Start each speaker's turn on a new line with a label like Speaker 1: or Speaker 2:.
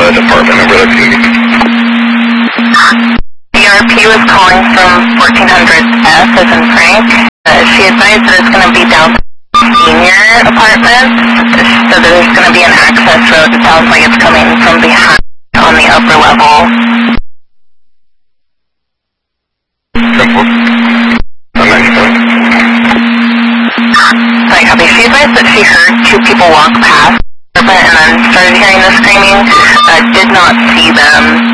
Speaker 1: department number that you need?
Speaker 2: ERP was calling from 1400 F as in Frank. She advised that it's going to be down senior apartments, so there's going to be an access road. It sounds like it's coming from behind on the upper level.
Speaker 1: Simple.
Speaker 2: Sorry, copy. She advised that she heard two people walk past and then started hearing the screaming. Did not see them.